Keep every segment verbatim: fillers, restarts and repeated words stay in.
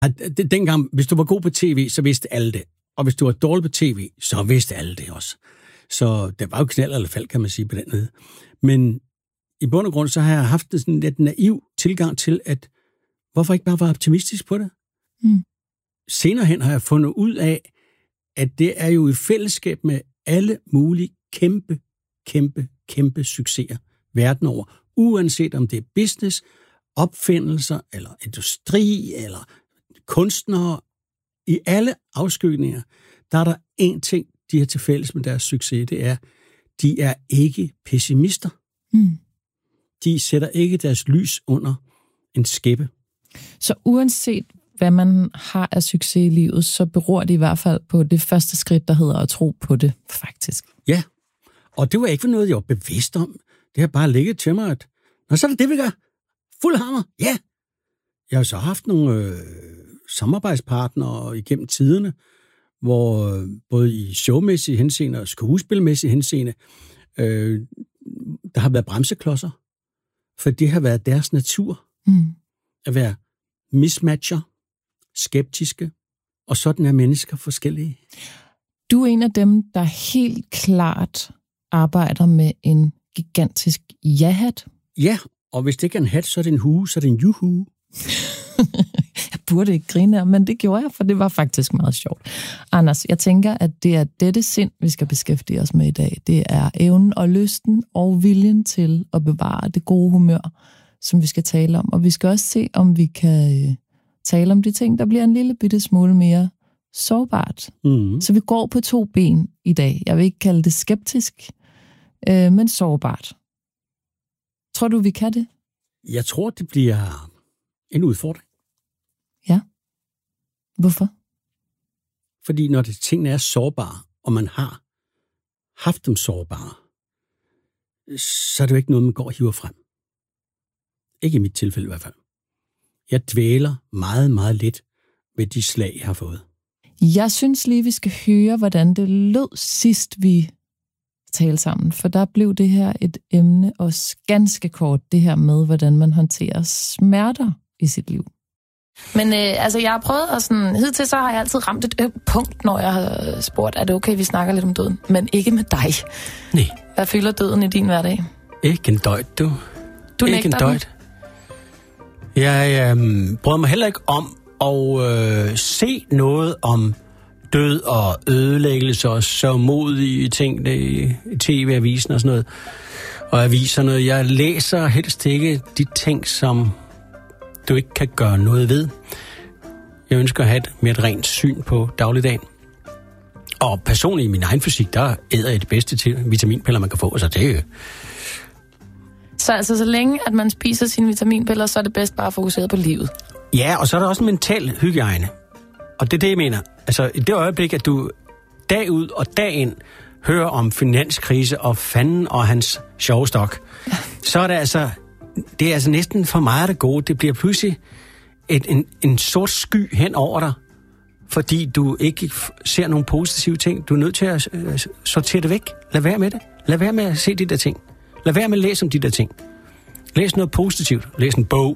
Dengang, hvis du var god på tv, så vidste alle det. Og hvis du var dårlig på tv, så vidste alle det også. Så det var jo knald eller fald, kan man sige på den måde. Men i bund og grund, så har jeg haft sådan lidt naiv tilgang til, at hvorfor ikke bare være optimistisk på det? Mm. Senere hen har jeg fundet ud af, at det er jo i fællesskab med alle mulige kæmpe, kæmpe, kæmpe succeser verden over. Uanset om det er business, opfindelser, eller industri, eller kunstnere. I alle afskygninger, der er der én ting, de har til fælles med deres succes, det er, de er ikke pessimister. Mm. De sætter ikke deres lys under en skæppe. Så uanset hvad man har af succes i livet, så beror det i hvert fald på det første skridt, der hedder at tro på det, faktisk. Ja, og det var ikke noget, jeg var bevidst om. Det har bare ligget til mig, at nå, så er det det, vi gør. Fuld hammer, ja. Jeg har så haft nogle øh, samarbejdspartnere igennem tiderne, hvor øh, både i showmæssige henseende og skuespilmæssige henseende, øh, der har været bremseklodser. For det har været deres natur. Mm. At være mismatcher, skeptiske, og sådan er mennesker forskellige. Du er en af dem, der helt klart arbejder med en gigantisk ja-hat. Ja, og hvis det ikke er en hat, så er det en hue, så er det en juhu. Jeg burde ikke grine af, men det gjorde jeg, for det var faktisk meget sjovt. Anders, jeg tænker, at det er dette sind, vi skal beskæftige os med i dag. Det er evnen og lysten og viljen til at bevare det gode humør, som vi skal tale om. Og vi skal også se, om vi kan øh, tale om de ting, der bliver en lille bitte smule mere sårbart. Mm. Så vi går på to ben i dag. Jeg vil ikke kalde det skeptisk, øh, men sårbart. Tror du, vi kan det? Jeg tror, det bliver en udfordring. Ja. Hvorfor? Fordi når det, tingene er sårbare, og man har haft dem sårbare, så er det jo ikke noget, man går og hiver frem. Ikke i mit tilfælde i hvert fald. Jeg dvæler meget, meget lidt ved de slag, jeg har fået. Jeg synes lige, vi skal høre, hvordan det lød sidst, vi talte sammen. For der blev det her et emne, også ganske kort, det her med, hvordan man håndterer smerter i sit liv. Men øh, altså, jeg har prøvet at sådan, hidtil så har jeg altid ramt et ømt punkt, når jeg har spurgt, er det okay, vi snakker lidt om døden? Men ikke med dig. Nej. Hvad fylder døden i din hverdag? Ikke en døjt, du. Du ikke en døjt. Jeg øh, bryder mig heller ikke om at øh, se noget om død og ødelæggelse og så modige ting i tv-avisen og sådan noget. Og aviserne. Jeg læser helst ikke de ting, som du ikke kan gøre noget ved. Jeg ønsker at have et mere rent syn på dagligdagen. Og personligt i min egen fysik, der æder jeg det bedste til vitaminpiller, man kan få. Så det er Så altså, så længe at man spiser sine vitaminpiller, så er det bedst bare at fokusere på livet. Ja, og så er der også en mental hygiejne. Og det er det, jeg mener. Altså, i det øjeblik, at du dag ud og dag ind hører om finanskrise og fanden og hans sjovstok, ja. Så er det altså, det er altså næsten for meget af det gode. Det bliver pludselig et, en, en sort sky hen over dig, fordi du ikke ser nogle positive ting. Du er nødt til at uh, sortere det væk. Lad være med det. Lad være med at se de der ting. Lad være med at læse om de der ting. Læs noget positivt. Læs en bog.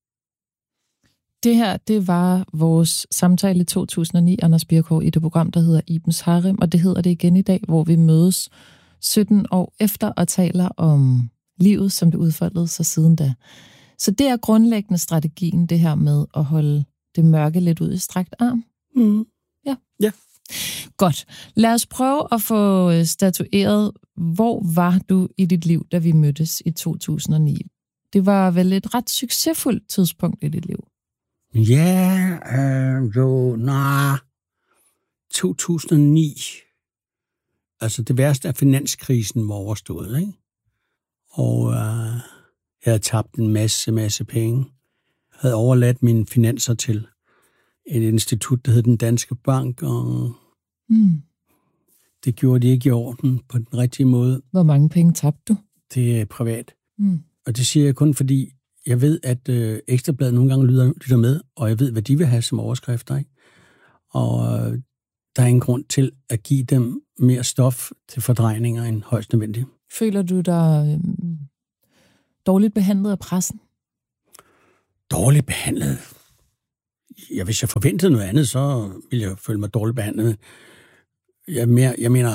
Det her, det var vores samtale i to tusind og ni, Anders Birkov, i det program, der hedder Ibens Harem, og det hedder det igen i dag, hvor vi mødes sytten år efter og taler om livet, som det udfoldede sig siden da. Så det er grundlæggende strategien, det her med at holde det mørke lidt ud i strakt arm. Mm. Ja. Ja. Godt. Lad os prøve at få statueret, hvor var du i dit liv, da vi mødtes i to tusind og ni? Det var vel et ret succesfuldt tidspunkt i dit liv. Ja, øh, jo, nej. to tusind og ni. Altså det værste af finanskrisen var overstået, ikke? Og øh, jeg havde tabt en masse, masse penge. Jeg havde overladt mine finanser til et institut, der hed Den Danske Bank, og mm. det gjorde de ikke i orden på den rigtige måde. Hvor mange penge tabte du? Det er privat. Mm. Og det siger jeg kun, fordi jeg ved, at øh, Ekstrabladet nogle gange lytter, lytter med, og jeg ved, hvad de vil have som overskrifter, ikke? Og øh, der er ingen grund til at give dem mere stof til fordrejninger end højst nødvendigt. Føler du dig øh, dårligt behandlet af pressen? Dårligt behandlet? ja, hvis jeg forventede noget andet, så ville jeg føle mig dårligt behandlet. Jeg, mere, jeg mener,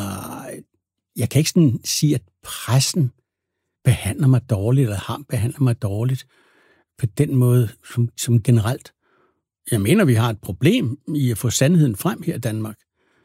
jeg kan ikke sådan sige, at pressen behandler mig dårligt, eller har behandlet mig dårligt på den måde, som, som generelt. Jeg mener, vi har et problem i at få sandheden frem her i Danmark.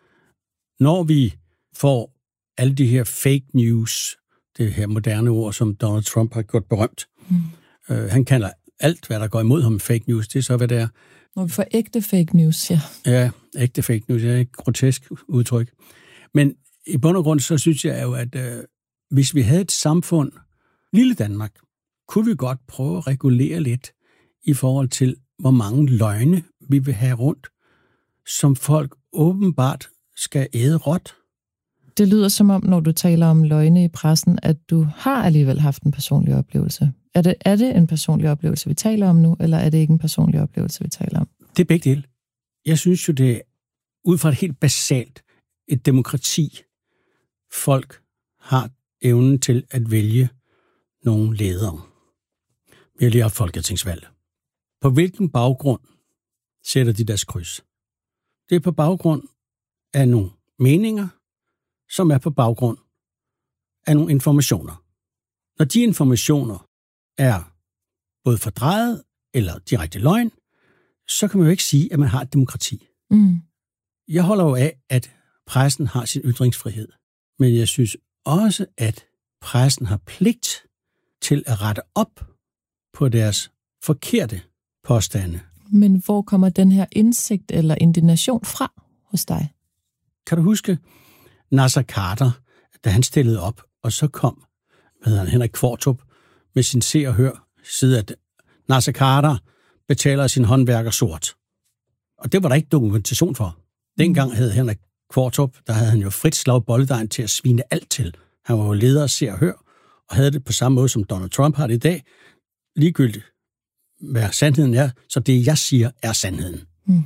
Når vi får alle de her fake news, det her moderne ord, som Donald Trump har gjort berømt. Mm. Uh, han kalder alt, hvad der går imod ham, fake news. Det er så, hvad det er. Når vi får ægte fake news, ja. Ja, ægte fake news. Det er et grotesk udtryk. Men i bund og grund, så synes jeg jo, at uh, hvis vi havde et samfund, lille Danmark, kunne vi godt prøve at regulere lidt i forhold til, hvor mange løgne vi vil have rundt, som folk åbenbart skal æde råt. Det lyder som om, når du taler om løgne i pressen, at du har alligevel haft en personlig oplevelse. Er det, er det en personlig oplevelse, vi taler om nu, eller er det ikke en personlig oplevelse, vi taler om? Det er begge dele. Jeg synes jo, det er ud fra et helt basalt, et demokrati. Folk har evnen til at vælge nogle ledere. Vi har lige haft folketingsvalg. På hvilken baggrund sætter de deres kryds? Det er på baggrund af nogle meninger, som er på baggrund af nogle informationer. Når de informationer er både fordrejet eller direkte løgn, så kan man jo ikke sige, at man har et demokrati. Mm. Jeg holder jo af, at pressen har sin ytringsfrihed, men jeg synes også, at pressen har pligt til at rette op på deres forkerte påstande. Men hvor kommer den her indsigt eller indignation fra hos dig? Kan du huske Naser Khader, da han stillede op, og så kom hvad hedder han, Henrik Qvortrup med sin Se og Hør side, at Naser Khader betaler sin håndværker sort. Og det var der ikke dokumentation for. Dengang havde Henrik Qvortrup, der havde han jo frit slag bolledejen til at svine alt til. Han var jo leder af Se og Hør, og havde det på samme måde, som Donald Trump har det i dag. Ligegyldigt, hvad sandheden er, så det, jeg siger, er sandheden. Mm.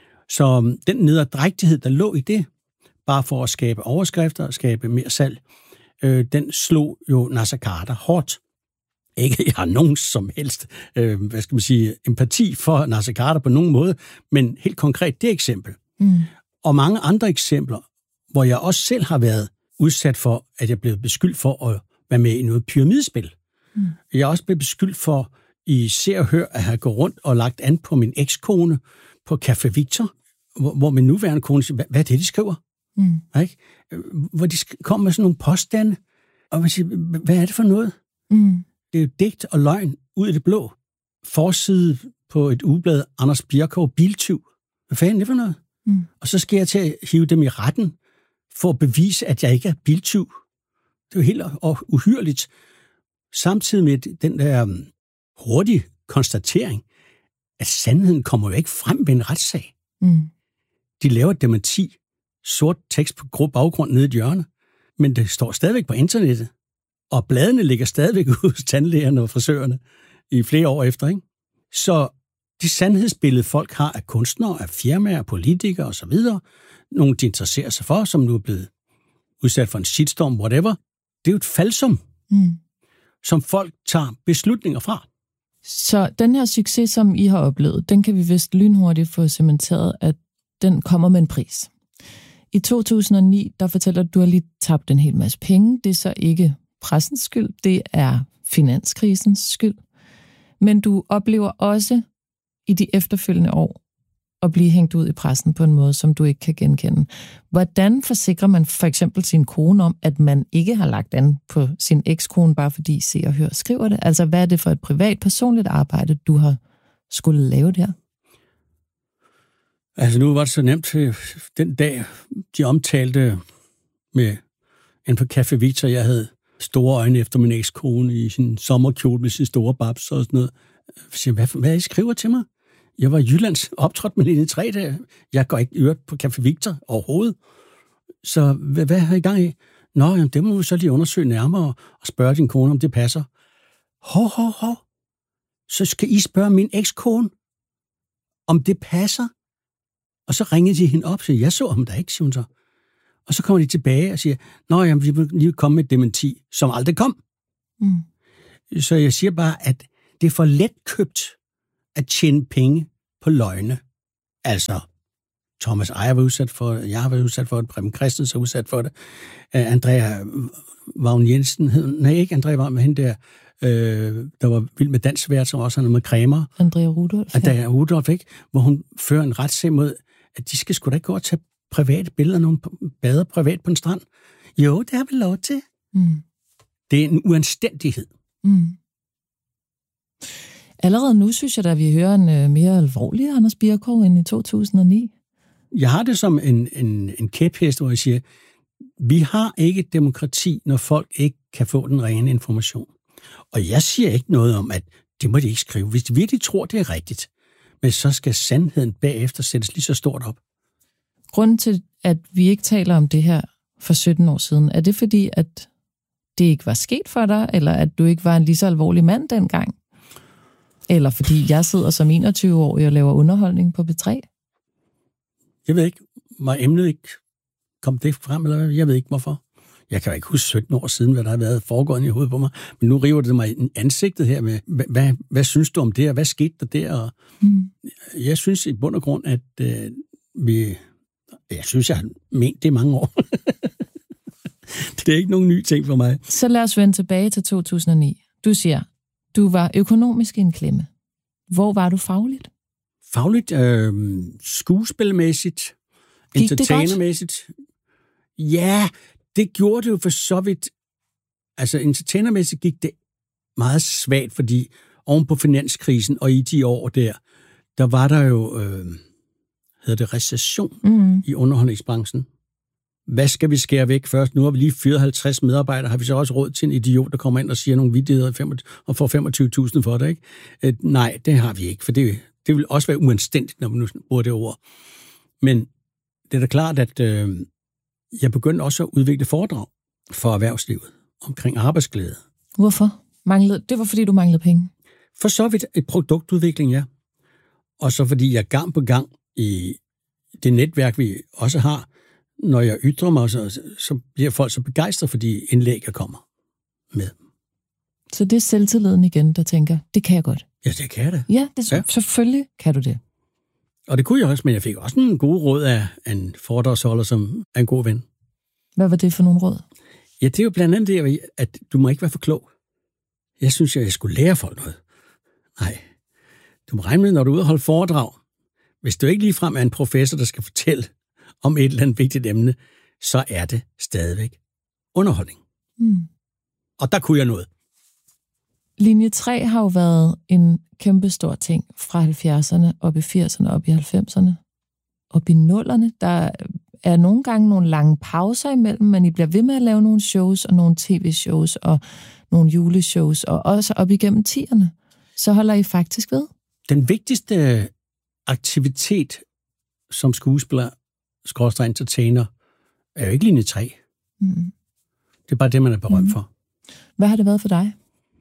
Så den nederdrægtighed, der lå i det, bare for at skabe overskrifter og skabe mere salg, øh, den slog jo Naser Khader hårdt. Ikke, jeg har nogen som helst, øh, hvad skal man sige, empati for Naser Khader på nogen måde, men helt konkret det eksempel. Mm. Og mange andre eksempler, hvor jeg også selv har været udsat for, at jeg blev beskyldt for at være med i noget pyramidespil. Mm. Jeg er også blevet beskyldt for i Se og Hør at have gået rundt og lagt an på min ekskone på Café Victor, hvor, hvor min nuværende kone siger, hvad er det, de skriver? Mm. Ikke? Hvor de kommer med sådan nogle påstande, og man siger, hvad er det for noget? Mm. Det er jo digt og løgn ud i det blå. Forside på et ugeblad, Anders Birkov, biltyv. Hvad fanden er det for noget? Mm. Og så skal jeg til at hive dem i retten, for at bevise, at jeg ikke er biltyv. Det er jo helt uhyrligt. Samtidig med den der hurtige konstatering, at sandheden kommer jo ikke frem ved en retssag. Mm. De laver et dementi, sort tekst på grå baggrund nede i et hjørne, men det står stadigvæk på internettet, og bladene ligger stadigvæk ude hos tandlægerne og frisørerne i flere år efter, ikke? Så de sandhedsbillede, folk har af kunstnere, af firmaer, politikere osv., nogle de interesserer sig for, som nu er blevet udsat for en shitstorm, whatever, det er jo et falsum, mm. som folk tager beslutninger fra. Så den her succes, som I har oplevet, den kan vi vist lynhurtigt få cementeret, at den kommer med en pris. I to tusind og ni, der fortæller du, at du har lige tabt en hel masse penge. Det er så ikke pressens skyld, det er finanskrisens skyld. Men du oplever også i de efterfølgende år at blive hængt ud i pressen på en måde, som du ikke kan genkende. Hvordan forsikrer man for eksempel sin kone om, at man ikke har lagt an på sin ekskone, bare fordi Se og Hør skriver det? Altså, hvad er det for et privat, personligt arbejde, du har skulle lave der? Altså, nu var det så nemt. Den dag, de omtalte med en på Café Victor, jeg havde store øjne efter min ekskone i sin sommerkjole med sin store babs og sådan noget. Jeg siger, hvad, hvad I skriver til mig? Jeg var i Jyllands optrådt med hende i tre dage. Jeg går ikke øret på Café Victor overhovedet. Så hvad, hvad har I gang i? Nå, jamen, det må vi så lige undersøge nærmere og spørge din kone, om det passer. Hov, hov, hov. Så skal I spørge min ekskone, om det passer? Og så ringede de hende op og siger, jeg så ham der ikke, siger hun så. Og så kommer de tilbage og siger, nå, jamen, vi vil lige komme med et dementi, som aldrig kom. Mm. Så jeg siger bare, at det er for let købt at tjene penge på løgne. Altså, Thomas Ejer var udsat for det, jeg har været udsat for det, Preben Christensen er udsat for det, uh, Andrea Vagn Jensen, nej ikke Andrea Vagn, men hende der, uh, der var vild med dansvært, som også havde med Kræmer. Andrea Rudolph. Andrea Rudolph, ikke? Hvor hun fører en retssag mod, at de skal sgu da ikke gå og tage private billeder, når hun bader privat på en strand. Jo, det har vi lov til. Mm. Det er en uanstændighed. Mm. Allerede nu synes jeg, at vi hører en uh, mere alvorlig Anders Birkov end i to tusind og ni. Jeg har det som en, en, en kæphest, hvor jeg siger, vi har ikke et demokrati, når folk ikke kan få den rene information. Og jeg siger ikke noget om, at det må de ikke skrive, hvis de virkelig tror, det er rigtigt. Men så skal sandheden bagefter sættes lige så stort op. Grunden til, at vi ikke taler om det her for sytten år siden, er det fordi, at det ikke var sket for dig, eller at du ikke var en lige så alvorlig mand dengang? Eller fordi jeg sidder som enogtyve-årig og laver underholdning på B tre? Jeg ved ikke, var emnet ikke kom det frem, eller jeg ved ikke hvorfor. Jeg kan jo ikke huske sytten år siden, hvad der har været foregået i hovedet på mig, men nu river det mig i ansigtet her med, hvad, hvad, hvad synes du om det, og hvad skete der der? Og mm. Jeg synes i bund og grund, at øh, vi... Jeg synes, jeg har ment det i mange år. Det er ikke nogen ny ting for mig. Så lad os vende tilbage til to tusind og ni. Du siger, du var økonomisk i en klemme. Hvor var du fagligt? Fagligt, øh, skuespilmæssigt, Gik entertainermæssigt. Ja, det gjorde det jo for så vidt. Altså, entertainermæssigt gik det meget svagt, fordi oven på finanskrisen og i de år der, der var der jo, øh, hedder det recession mm. i underholdningsbranchen. Hvad skal vi skære væk først? Nu har vi lige fyret halvtreds medarbejdere. Har vi så også råd til en idiot, der kommer ind og siger nogle vittigheder og får femogtyve tusind for det, ikke? Øh, nej, det har vi ikke, for det, det vil også være uanstændigt, når man nu bruger det ord. Men det er da klart, at øh, jeg begyndte også at udvikle foredrag for erhvervslivet omkring arbejdsglæde. Hvorfor? Manglede, det var, fordi du manglede penge? For så vidt et produktudvikling, ja. Og så fordi jeg gang på gang i det netværk, vi også har, når jeg ytrer mig, så, så bliver folk så begejstrede for de indlæg, jeg kommer med. Så det er selvtilliden igen, der tænker, det kan jeg godt? Ja, det kan jeg da. Ja, det, ja. Selvfølgelig kan du det. Og det kunne jeg også, men jeg fik også en god råd af en foredragsholder, som er en god ven. Hvad var det for nogle råd? Ja, det er jo blandt andet det, at du må ikke være for klog. Jeg synes, at jeg skulle lære folk noget. Nej, du må regne med, når du er ude og holde foredrag. Hvis du ikke ligefrem er en professor, der skal fortælle om et eller andet vigtigt emne, så er det stadigvæk underholdning. Mm. Og der kunne jeg noget. Linje tre har jo været en kæmpe stor ting fra halvfjerdserne, op i firserne, op i halvfemserne, op i nullerne. Der er nogle gange nogle lange pauser imellem, men I bliver ved med at lave nogle shows og nogle tv-shows og nogle juleshows, og også op igennem tierne. Så holder I faktisk ved. Den vigtigste aktivitet som skuespiller, skråstreg entertainer, er jo ikke linje tre. Mm. Det er bare det, man er berømt mm. for. Hvad har det været for dig?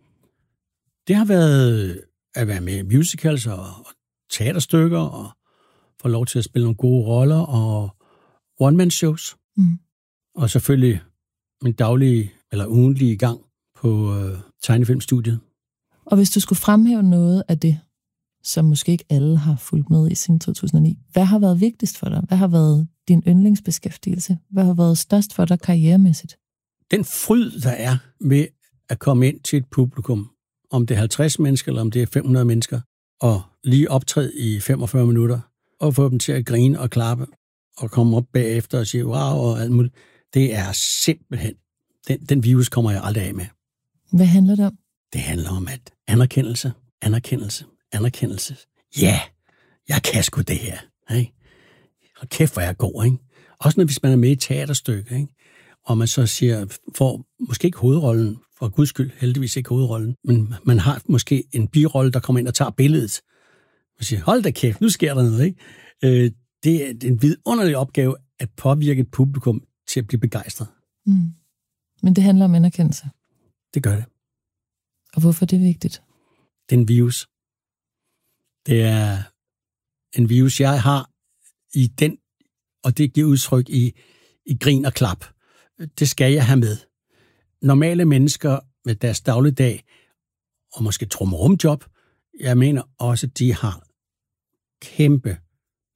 Det har været at være med i musicals og, og teaterstykker, og få lov til at spille nogle gode roller, og one-man-shows. Mm. Og selvfølgelig min daglige, eller ugentlige gang på øh, tegnefilmstudiet. Og hvis du skulle fremhæve noget af det, som måske ikke alle har fulgt med i siden to tusind og ni, hvad har været vigtigst for dig? Hvad har været din yndlingsbeskæftigelse? Hvad har været størst for dig karrieremæssigt? Den fryd, der er med at komme ind til et publikum, om det er halvtreds mennesker, eller om det er fem hundrede mennesker, og lige optræde i femogfyrre minutter, og få dem til at grine og klappe, og komme op bagefter og sige, wow, og alt muligt. Det er simpelthen, den, den virus kommer jeg aldrig af med. Hvad handler det om? Det handler om at anerkendelse, anerkendelse, anerkendelse. Ja, jeg kan sgu det her. Ikke? Og kæft, hvor jeg er god, ikke? Også når hvis man er med i teaterstykke, ikke? Og man så siger, får måske ikke hovedrollen, for guds skyld, heldigvis ikke hovedrollen, men man har måske en birolle, der kommer ind og tager billedet. Og siger, hold da kæft, nu sker der noget, ikke? Øh, det er en vidunderlig opgave at påvirke et publikum til at blive begejstret. Mm. Men det handler om anerkendelse. Det gør det. Og hvorfor er det vigtigt? Det er en virus. Det er en virus, jeg har i den, og det giver udtryk i, i grin og klap. Det skal jeg have med. Normale mennesker med deres dagligdag, og måske trummerumjob, jeg mener også, de har kæmpe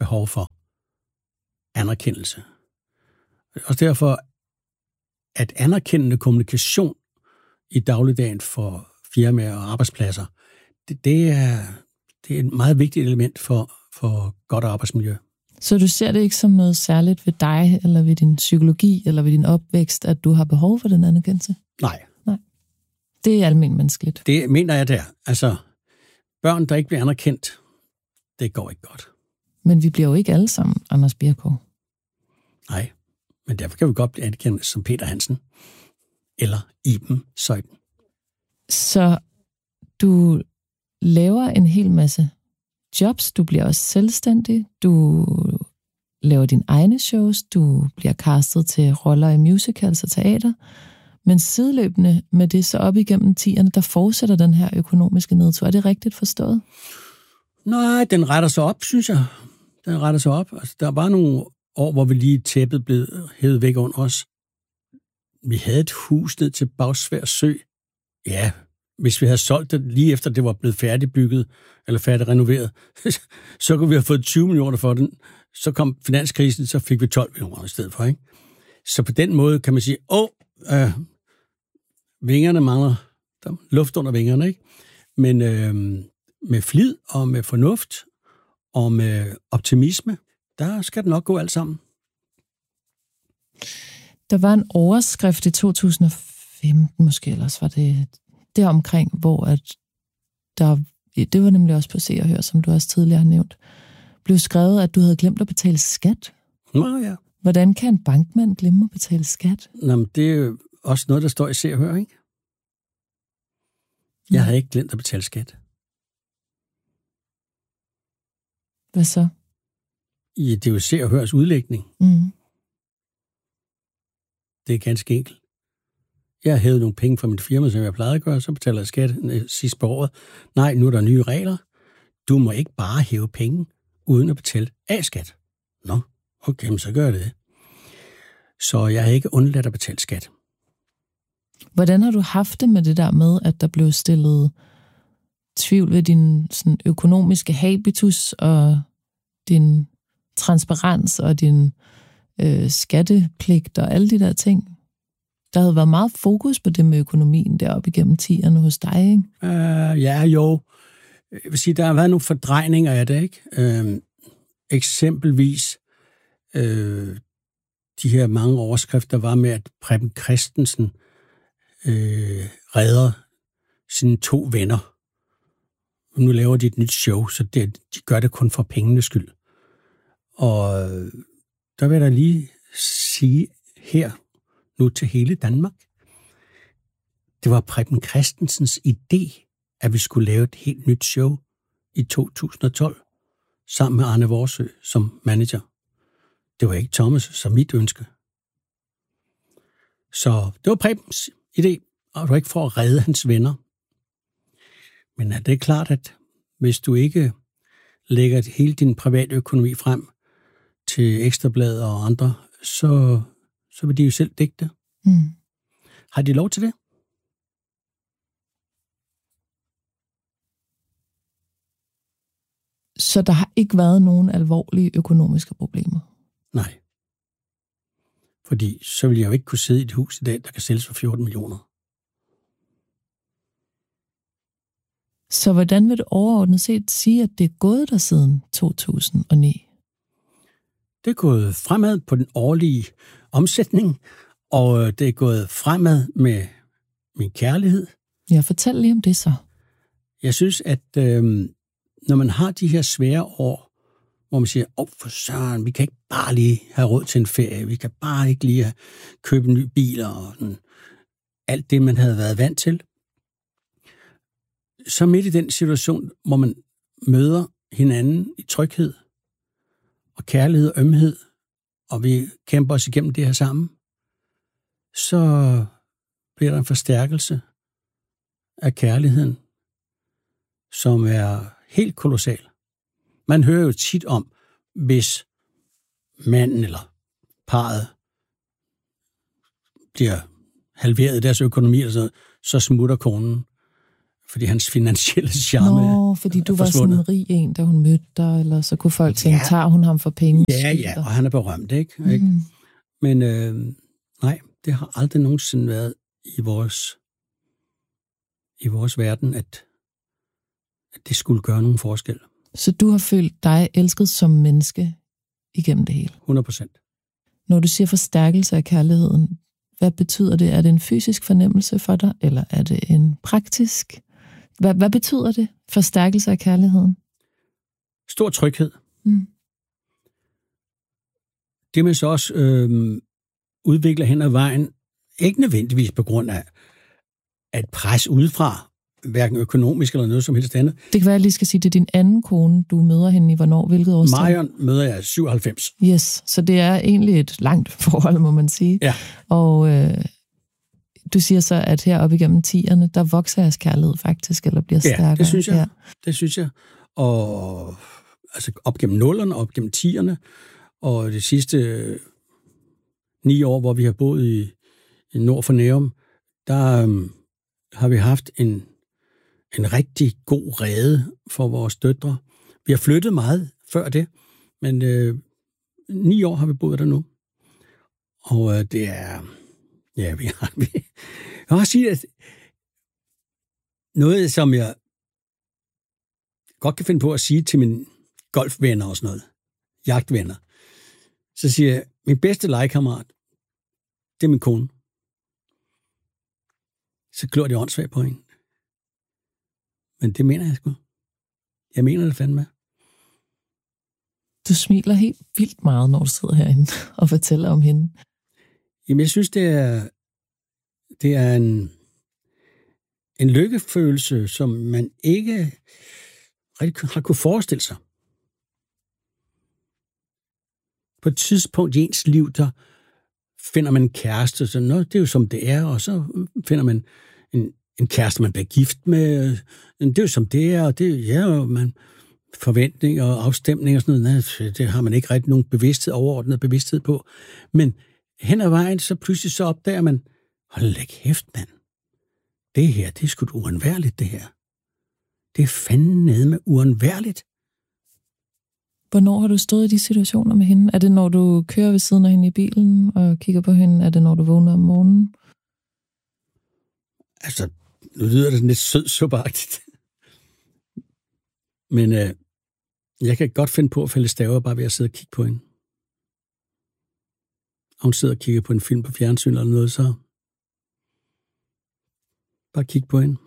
behov for anerkendelse. Og derfor, at anerkendende kommunikation i dagligdagen for firmaer og arbejdspladser, det, det, er, det er et meget vigtigt element for, for godt arbejdsmiljø. Så du ser det ikke som noget særligt ved dig, eller ved din psykologi, eller ved din opvækst, at du har behov for den anerkendelse? Nej. Nej. Det er almen menneskeligt. Det mener jeg der. Altså, børn, der ikke bliver anerkendt, det går ikke godt. Men vi bliver jo ikke alle sammen Anders Bjerregaard. Nej, men derfor kan vi godt blive anerkendt som Peter Hansen eller Iben Zeuthen. Så du laver en hel masse jobs, du bliver også selvstændig, du laver dine egne shows, du bliver castet til roller i musicals og teater, men sideløbende med det så op igennem tierne, der fortsætter den her økonomiske nedtur. Er det rigtigt forstået? Nej, den retter sig op, synes jeg. Den retter sig op. Altså, der var nogle år, hvor vi lige tæppet blev hævet væk under os. Vi havde et hus ned til Bagsværd Sø. Ja, hvis vi havde solgt det lige efter det var blevet færdigbygget, eller færdigrenoveret, så kunne vi have fået tyve millioner for den. Så kom finanskrisen, så fik vi tolv millioner i stedet for, ikke? Så på den måde kan man sige, åh, øh, vingerne mangler, der er luft under vingerne, ikke? Men øh, med flid og med fornuft og med optimisme, der skal det nok gå alt sammen. Der var en overskrift i to tusind og femten måske, ellers var det deromkring, hvor at der, det var nemlig også på Se og Hør, som du også tidligere har nævnt, blev skrevet, at du havde glemt at betale skat. Nå ja. Hvordan kan en bankmand glemme at betale skat? Nå, men det er jo også noget, der står i Se og Hør, ikke? Jeg havde ikke glemt at betale skat. Hvad så? I, det er jo Se og Hørs udlægning. Mm. Det er ganske enkelt. Jeg har hævet nogle penge fra mit firma, som jeg plejede at gøre, så betaler jeg skat sidst på året. Nej, nu er der nye regler. Du må ikke bare hæve penge, uden at betale A-skat. Nå, okay, så gør jeg det. Så jeg har ikke undladt at betale skat. Hvordan har du haft det med det der med, at der blev stillet tvivl ved din sådan, økonomiske habitus og din transparens og din øh, skattepligt og alle de der ting? Der havde været meget fokus på det med økonomien deroppe igennem tierne hos dig, ikke? Uh, ja, jo. Jeg vil sige, der har været nogle fordrejninger af det, ikke? Uh, eksempelvis uh, de her mange overskrifter var med, at Preben Christensen uh, redder sine to venner. Nu laver de et nyt show, så det, de gør det kun for pengenes skyld. Og der vil jeg da lige sige her, nu til hele Danmark. Det var Preben Christensens idé, at vi skulle lave et helt nyt show i to tusind og tolv, sammen med Arne Vorsø som manager. Det var ikke Thomas som mit ønske. Så det var Prebens idé, og det var ikke for at redde hans venner. Men det er klart, at hvis du ikke lægger hele din private økonomi frem til Ekstrabladet og andre, så, så vil de jo selv dække det. Mm. Har de lov til det? Så der har ikke været nogen alvorlige økonomiske problemer? Nej. Fordi så vil jeg jo ikke kunne sidde i et hus i dag, der kan sælges for fjorten millioner. Så hvordan vil du overordnet set sige, at det er gået der siden to tusind og ni? Det er gået fremad på den årlige omsætning, og det er gået fremad med min kærlighed. Ja, fortæl lige om det så. Jeg synes, at øh, når man har de her svære år, hvor man siger, åh oh, for søren, vi kan ikke bare lige have råd til en ferie, vi kan bare ikke lige købe en ny bil og sådan, alt det, man havde været vant til. Så midt i den situation, hvor man møder hinanden i tryghed og kærlighed og ømhed, og vi kæmper os igennem det her sammen, så bliver der en forstærkelse af kærligheden, som er helt kolossal. Man hører jo tit om, hvis manden eller parret bliver halveret i deres økonomi, eller sådan, så smutter konen, fordi hans finansielle charme Nå, fordi du var sådan en rig en, da hun mødte dig, eller så kunne folk tænke, ja. Tager hun ham for penge? Ja, ja, og han er berømt, ikke? Mm. ikke? Men øh, nej, det har aldrig nogensinde været i vores, i vores verden, at, at det skulle gøre nogen forskel. Så du har følt dig elsket som menneske igennem det hele? hundrede procent. Når du siger forstærkelse af kærligheden, hvad betyder det? Er det en fysisk fornemmelse for dig, eller er det en praktisk? Hvad, hvad betyder det, forstærkelse af kærligheden? Stor tryghed. Mm. Det man så også øh, udvikler hen ad vejen, ikke nødvendigvis på grund af at pres udefra, hverken økonomisk eller noget som helst andet. Det kan være, at jeg lige skal sige, det er din anden kone, du møder hende i hvornår, hvilket år? Marion møder jeg syvoghalvfems. Yes, så det er egentlig et langt forhold, må man sige. Ja. Og øh, du siger så, at heroppe igennem tierne, der vokser jeres kærlighed faktisk, eller bliver stærkere. Ja, det synes jeg. Ja. Det synes jeg. Og altså op gennem nullerne, op gennem tierne, og de sidste ni år, hvor vi har boet i, i nord for Nærum, der um, har vi haft en, en rigtig god rede for vores døtre. Vi har flyttet meget før det, men øh, ni år har vi boet der nu. Og øh, det er... Ja, vi har... Vi, jeg har sige, at noget, som jeg godt kan finde på at sige til mine golfvenner og sådan noget, jagtvenner, så siger jeg, min bedste legekammerat, det er min kone. Så glor de åndssvagt på hende. Men det mener jeg sgu. Jeg mener det fandme. Du smiler helt vildt meget, når du sidder herinde og fortæller om hende. Jamen, jeg synes, det er, det er en, en lykkefølelse, som man ikke rigtig har kunne forestille sig. På et tidspunkt i ens liv, der finder man en kæreste, så nå, det er jo som det er, og så finder man en, en kæreste, man bliver gift med. Det er jo som det er, og det ja, og man forventning og afstemning og sådan noget, nej, det har man ikke rigtig nogen bevidsthed, overordnet bevidsthed på. Men hen ad vejen, så pludselig så opdager man, hold da kæft, mand. Det her, det er sgu uundværligt, det her. Det er fandme nede med uundværligt. Hvornår har du stået i de situationer med hende? Er det, når du kører ved siden af hende i bilen og kigger på hende? Er det, når du vågner om morgenen? Altså, nu lyder det lidt sødsupagtigt. Men øh, jeg kan godt finde på at fælde staver, bare ved at sidde og kigge på hende. Og hun sidder og kigger på en film på fjernsyn eller noget, så bare kig på hende.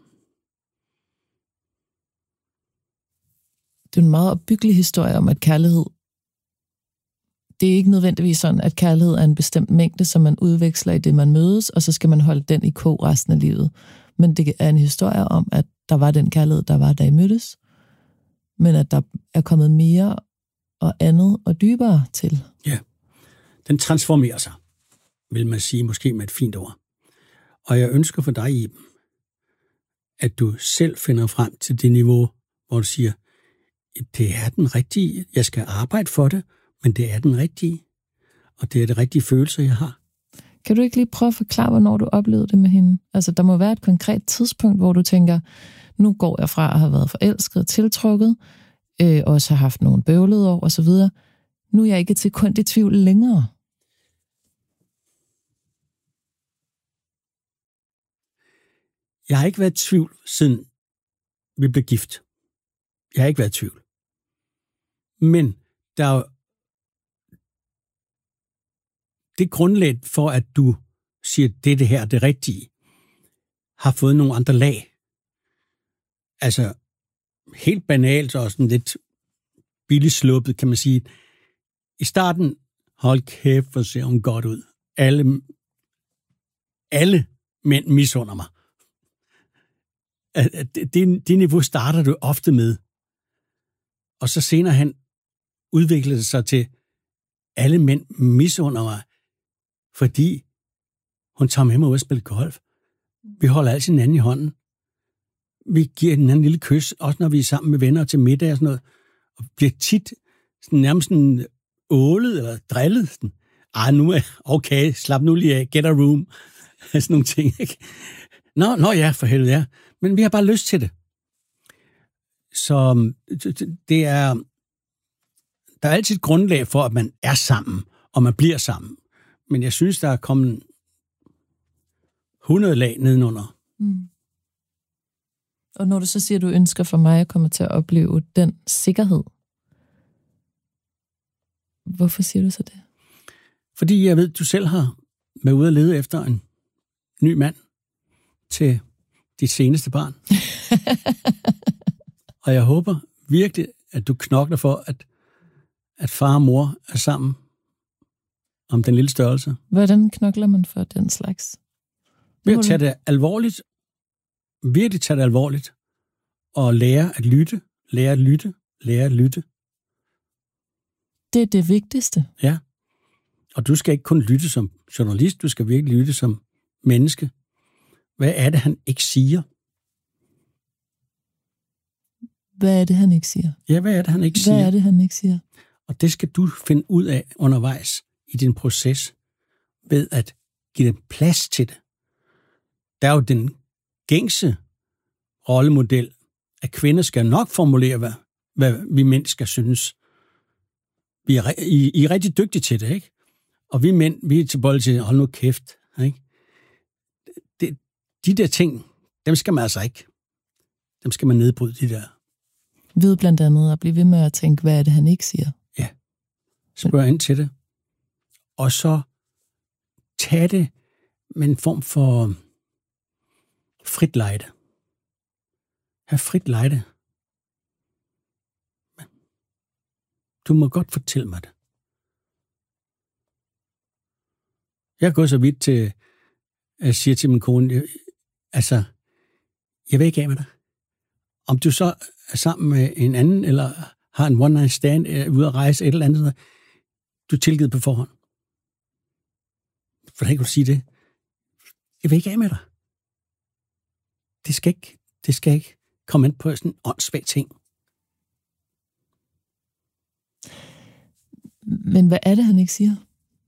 Det er en meget opbyggelig historie om, at kærlighed, det er ikke nødvendigvis sådan, at kærlighed er en bestemt mængde, som man udveksler i det, man mødes, og så skal man holde den i kog resten af livet. Men det er en historie om, at der var den kærlighed, der var, da I mødtes, men at der er kommet mere og andet og dybere til. Ja, den transformerer sig, vil man sige, måske med et fint ord. Og jeg ønsker for dig, Iben, at du selv finder frem til det niveau, hvor du siger, det er den rigtige, jeg skal arbejde for det, men det er den rigtige, og det er det rigtige følelse, jeg har. Kan du ikke lige prøve at forklare, hvornår du oplevede det med hende? Altså, der må være et konkret tidspunkt, hvor du tænker, nu går jeg fra at have været forelsket og tiltrukket, øh, også har haft nogle bøvlede år osv. Nu er jeg ikke til kun i tvivl længere. Jeg har ikke været i tvivl, siden vi blev gift. Jeg har ikke været i tvivl. Men der er det grundlag for, at du siger, at det, det her er det rigtige, har fået nogle andre lag. Altså, helt banalt og sådan lidt billigt sluppet, kan man sige. I starten, hold kæft, hvor ser hun godt ud. Alle, alle mænd misunder mig. Det, det, det niveau starter du ofte med. Og så senere han udviklede det sig til, alle mænd misunder mig, fordi hun tager med mig ud og spille golf. Vi holder altid hinanden i hånden. Vi giver hinanden en lille kys, også når vi er sammen med venner til middag og sådan noget. Og bliver tit sådan, nærmest sådan ålet eller drillet. Sådan, ej, nu er okay, slap nu lige af, get a room. Sådan nogle ting, ikke? Nå, nå ja, for helvede ja. Men vi har bare lyst til det. Så det er... Der er altid et grundlag for, at man er sammen, og man bliver sammen. Men jeg synes, der er kommet hundrede lag nedenunder. Mm. Og når du så siger, at du ønsker for mig at komme til at opleve den sikkerhed, hvorfor siger du så det? Fordi jeg ved, du selv har været ude at lede efter en ny mand til dit seneste barn. Og jeg håber virkelig, at du knokler for, at, at far og mor er sammen om den lille størrelse. Hvordan knokler man for den slags? Ved at tage det alvorligt, virkelig tage det alvorligt, og lære at lytte, lære at lytte, lære at lytte. Det er det vigtigste. Ja, og du skal ikke kun lytte som journalist, du skal virkelig lytte som menneske. Hvad er det, han ikke siger? Hvad er det, han ikke siger? Ja, hvad er det, han ikke siger? Hvad er det, han ikke siger? Og det skal du finde ud af undervejs i din proces, ved at give dem plads til det. Der er jo den gængse rollemodel, at kvinder skal nok formulere, hvad, hvad vi mænd skal synes. Vi er, I, I er rigtig dygtige til det, ikke? Og vi mænd, vi er tilbøjelige til, hold nu kæft, ikke? Det, de der ting, dem skal man altså ikke. Dem skal man nedbryde, de der. Ved blandt andet at blive ved med at tænke, hvad er det, han ikke siger? Ja. Spørg ind til det. Og så tage det med en form for frit lejde. Ha' frit lejde. Du må godt fortælle mig det. Jeg går så vidt til, at sige til min kone, altså, jeg vil ikke af med dig. Om du så er sammen med en anden, eller har en one-night stand, er ude at rejse et eller andet, du er tilgivet på forhånd. Hvordan kan du sige det? Jeg vil ikke af med dig. Det skal ikke, det skal ikke komme ind på sådan en åndssvag ting. Men hvad er det, han ikke siger?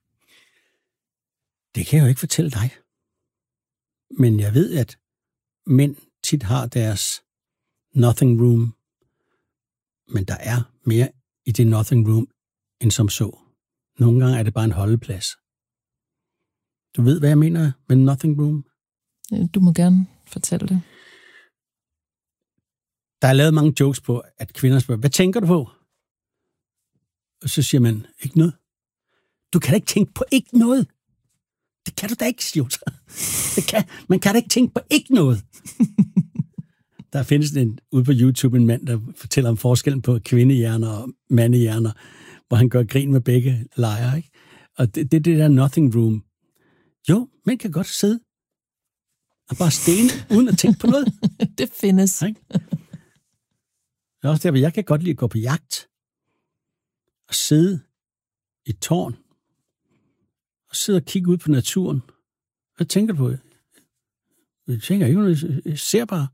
Det kan jeg jo ikke fortælle dig. Men jeg ved, at mænd tit har deres nothing room. Men der er mere i det nothing room, end som så. Nogle gange er det bare en holdeplads. Du ved, hvad jeg mener med nothing room? Du må gerne fortælle det. Der er lavet mange jokes på, at kvinder spørger, hvad tænker du på? Og så siger man, ikke noget. Du kan da ikke tænke på ikke noget. Det kan du da ikke, siger så. Det kan, man kan da ikke tænke på ikke noget. Der findes en, ude på YouTube en mand, der fortæller om forskellen på kvindehjerner og mandehjerner, hvor han gør grin med begge lejre. Ikke? Og det er det, det der nothing room. Jo, mænd kan godt sidde og bare stene, uden at tænke på noget. Det findes. Ikke? Det er også der, hvor jeg kan godt lide at gå på jagt og sidde i et tårn og sidde og kigge ud på naturen. Hvad tænker du på? Jeg tænker ikke noget, jeg ser bare.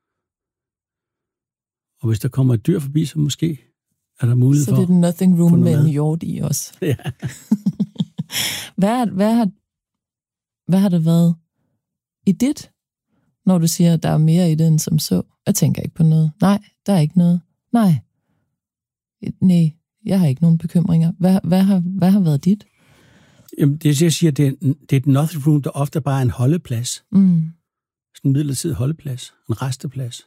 Og hvis der kommer et dyr forbi, så måske er der mulighed for... Så det er den nothing room med en hjort i os. Ja. hvad, hvad, har, hvad har det været i dit, når du siger, at der er mere i det end som så? Jeg tænker ikke på noget. Nej, der er ikke noget. Nej. Nej, jeg har ikke nogen bekymringer. Hvad, hvad, har, hvad har været dit? Jamen, det jeg siger, det er, det er et nothing room, der ofte bare er en holdeplads. Mm. Sådan en midlertidig holdeplads. En resteplads.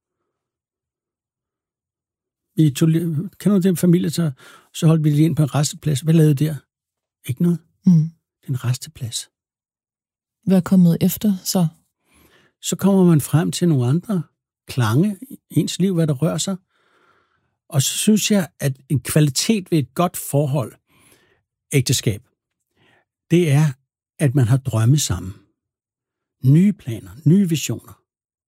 Vi tog, kender du den familie, så, så holdt vi lige ind på en resteplads. Hvad lavede der? Ikke noget. Mm. Det er en resteplads. Hvad er kommet efter så? Så kommer man frem til nogle andre klange i ens liv, hvad der rører sig. Og så synes jeg, at en kvalitet ved et godt forhold, ægteskab, det er, at man har drømme sammen. Nye planer, nye visioner.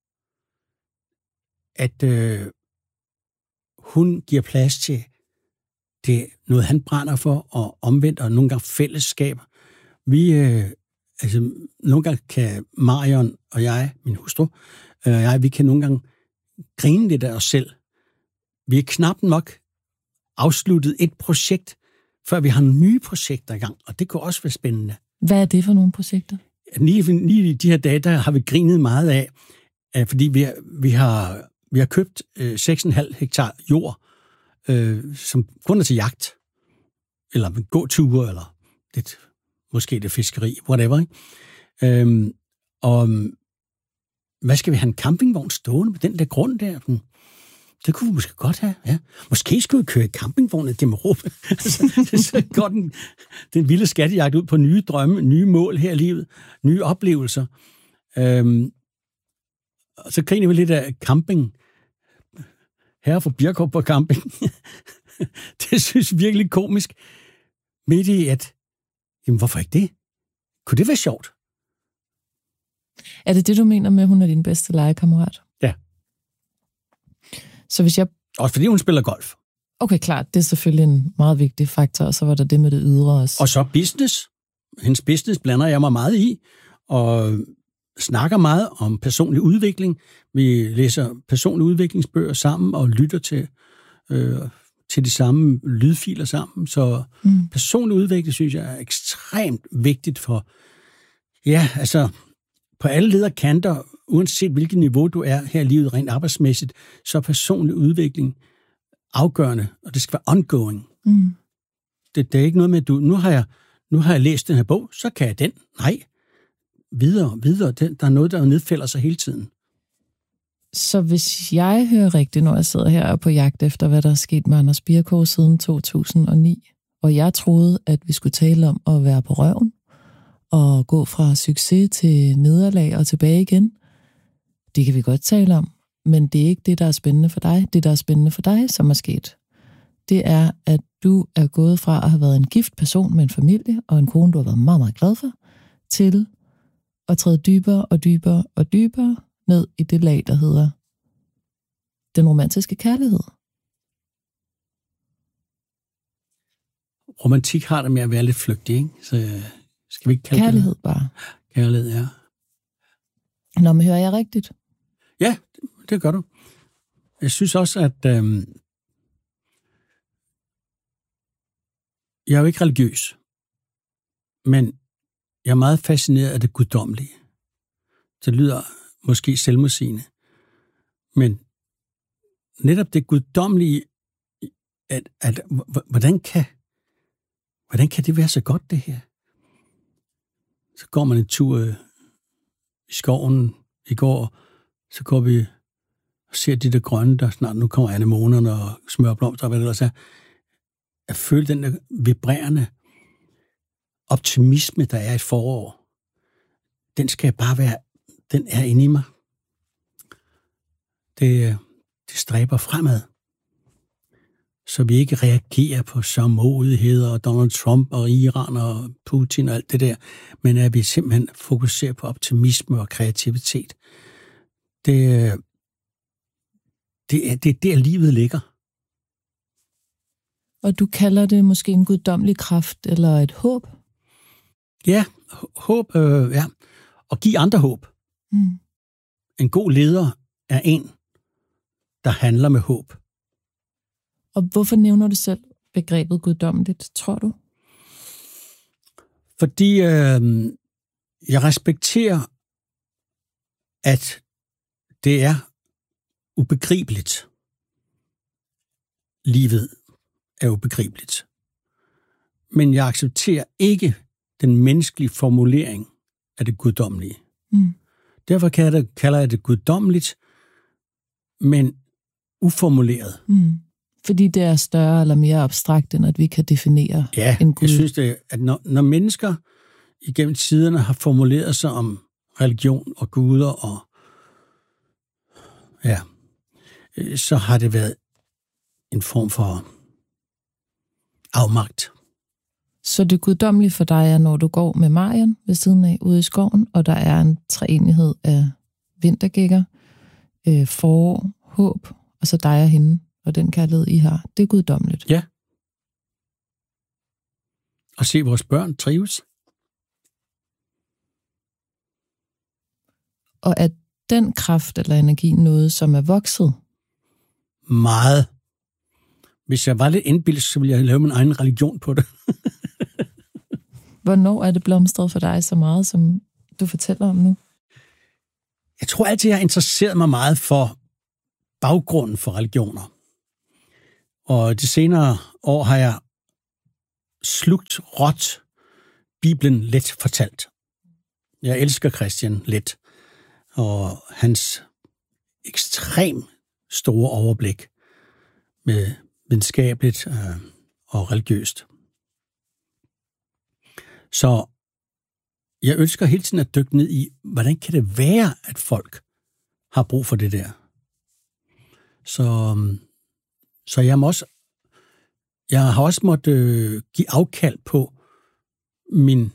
At øh, hun giver plads til det, noget han brænder for, og omvendt, og nogle gange fællesskaber. Vi, øh, altså, nogle gange kan Marion og jeg, min hustru, øh, og jeg, vi kan nogle gange grine lidt af os selv. Vi er knap nok afsluttet et projekt, før vi har nye projekter i gang, og det kunne også være spændende. Hvad er det for nogle projekter? Lige, lige i de her dage, der har vi grinet meget af, øh, fordi vi, vi, har, vi har købt øh, seks komma fem hektar jord, øh, som kun er til jagt, eller gåture, eller lidt, måske det fiskeri, whatever. Ikke? Øhm, og hvad skal vi have en campingvogn stående på den der grund der? Det kunne vi måske godt have, ja. Måske skulle vi køre i campingvognen gennem Europa. altså, det er så godt en, den vilde skattejagt ud på nye drømme, nye mål her i livet, nye oplevelser. Øhm, og så griner vi lidt af camping. Herre for Birkhoff på camping. Det synes jeg virkelig komisk. Midt i at, jamen hvorfor ikke det? Kunne det være sjovt? Er det det, du mener med, at hun er din bedste legekammerat? Ja. Så hvis jeg... Også fordi hun spiller golf. Okay, klart. Det er selvfølgelig en meget vigtig faktor, og så var der det med det ydre også. Og så business. Hendes business blander jeg mig meget i, og snakker meget om personlig udvikling. Vi læser personlige udviklingsbøger sammen, og lytter til, øh, til de samme lydfiler sammen. Så mm. personlig udvikling, synes jeg, er ekstremt vigtigt for... Ja, altså... På alle leder kanter, uanset hvilket niveau du er her i livet rent arbejdsmæssigt, så er personlig udvikling afgørende, og det skal være ongoing. Mm. Det, det er ikke noget med, at du, nu har, jeg, nu har jeg læst den her bog, så kan jeg den. Nej, videre, videre. Den, der er noget, der nedfælder sig hele tiden. Så hvis jeg hører rigtigt, når jeg sidder her og på jagt efter, hvad der er sket med Anders Birkhoff siden to tusind og ni, og jeg troede, at vi skulle tale om at være på røven, og gå fra succes til nederlag og tilbage igen, det kan vi godt tale om, men det er ikke det, der er spændende for dig. Det, der er spændende for dig, som er sket, det er, at du er gået fra at have været en gift person med en familie, og en kone, du har været meget, meget glad for, til at træde dybere og dybere og dybere ned i det lag, der hedder den romantiske kærlighed. Romantik har det med at være lidt flygtig, ikke? Så skal vi ikke kalde kærlighed det? bare. Kærlighed, ja. Nå, men hører jeg rigtigt? Ja, det, det gør du. Jeg synes også, at øhm, jeg er jo ikke religiøs, men jeg er meget fascineret af det guddommelige. Det lyder måske selvmodsigende, men netop det guddommelige, at, at hvordan kan, hvordan kan det være så godt, det her? Så går man en tur øh, i skoven i går, så går vi og ser de der grønne, der snart nu kommer anemonerne og smørblomster og hvad det ellers er. At føle den der vibrerende optimisme, der er i forår, den skal bare være, den er inde i mig. Det, det stræber fremad. Så vi ikke reagerer på sørgmodigheder og Donald Trump og Iran og Putin og alt det der, men at vi simpelthen fokuserer på optimisme og kreativitet. Det, det, er, det er der, livet ligger. Og du kalder det måske en guddommelig kraft eller et håb? Ja, håb, øh, ja. Og give andre håb. Mm. En god leder er en, der handler med håb. Og hvorfor nævner du selv begrebet guddommeligt, tror du? Fordi øh, jeg respekterer, at det er ubegribeligt. Livet er ubegribeligt. Men jeg accepterer ikke den menneskelige formulering af det guddommelige. Mm. Derfor kalder jeg det guddommeligt, men uformuleret. Mm. Fordi det er større eller mere abstrakt, end at vi kan definere ja, en Gud. Jeg synes, det er, at når, når mennesker igennem tiderne har formuleret sig om religion og guder, og ja, så har det været en form for afmagt. Så det guddommelige for dig er, når du går med Marian ved siden af ude i skoven, og der er en treenighed af vintergækker, øh, forår, håb, og så dig og hende, og den kærlighed, I har. Det er guddommeligt. Ja. Og se vores børn trives. Og er den kraft eller energi noget, som er vokset? Meget. Hvis jeg var lidt indbilsk, så ville jeg lave min egen religion på det. Hvornår er det blomstret for dig så meget, som du fortæller om nu? Jeg tror altid, jeg har interesseret mig meget for baggrunden for religioner. Og de senere år har jeg slugt råt Bibelen let fortalt. Jeg elsker Christian let, og hans ekstrem store overblik med videnskabeligt øh, og religiøst. Så jeg ønsker hele tiden at dykke ned i, hvordan kan det være, at folk har brug for det der. Så, så jeg må også, jeg har også måttet øh, give afkald på min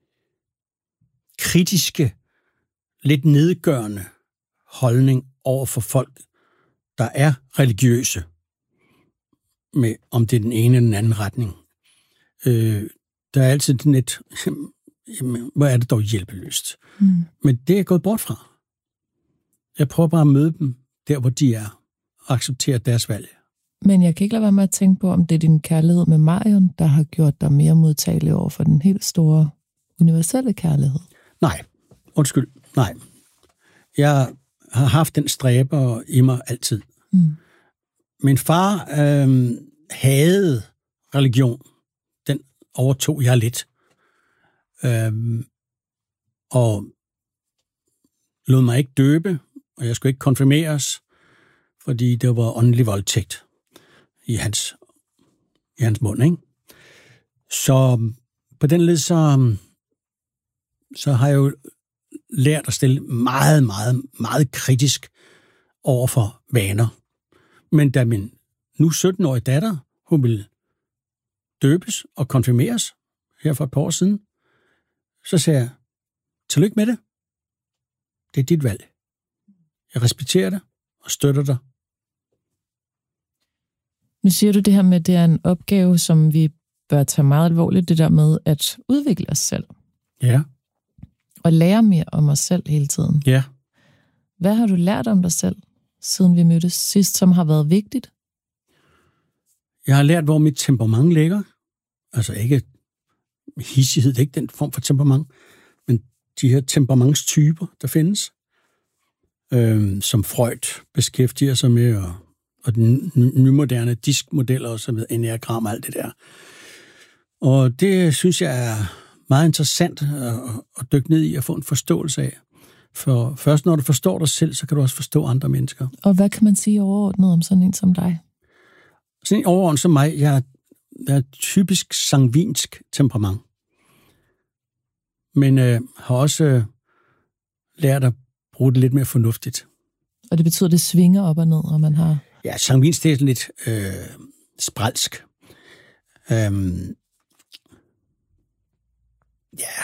kritiske, lidt nedgørende holdning over for folk, der er religiøse, med om det er den ene eller den anden retning. Øh, der er altid den lidt, jamen, hvor er det dog hjælpeløst. Mm. Men det er jeg gået bort fra. Jeg prøver bare at møde dem der, hvor de er, og acceptere deres valg. Men jeg kan ikke lade være med at tænke på, om det er din kærlighed med Marion, der har gjort dig mere modtagelig over for den helt store universelle kærlighed. Nej, undskyld, nej. Jeg har haft den stræber i mig altid. Mm. Min far øh, havde religion. Den overtog jeg lidt. Øh, og lod mig ikke døbe, og jeg skulle ikke konfirmeres, fordi det var åndelig voldtægt i hans, i hans mund, ikke? Så på den led, så, så har jeg jo lært at stille meget, meget, meget kritisk over for vaner. Men da min nu sytten-årige datter, hun ville døbes og konfirmeres her for et par år siden, så sagde jeg, tillykke med det. Det er dit valg. Jeg respekterer det og støtter dig. Nu siger du det her med, at det er en opgave, som vi bør tage meget alvorligt, det der med at udvikle os selv. Ja. Og lære mere om os selv hele tiden. Ja. Hvad har du lært om dig selv, siden vi mødtes sidst, som har været vigtigt? Jeg har lært, hvor mit temperament ligger. Altså ikke hissighed, det er ikke den form for temperament, men de her temperamentstyper, der findes, øh, som Freud beskæftiger sig med, og, og den nymoderne diskmodeller, og så med enneagram og alt det der. Og det synes jeg er meget interessant at, at dykke ned i og få en forståelse af. For først når du forstår dig selv, så kan du også forstå andre mennesker. Og hvad kan man sige overordnet om sådan en som dig? Sådan en overordnet som mig, jeg, jeg er typisk sangvinsk temperament. Men øh, har også øh, lært at bruge det lidt mere fornuftigt. Og det betyder, at det svinger op og ned, og man har... Ja, sangvinsk, det er sådan lidt øh, spralsk. Øhm, ja...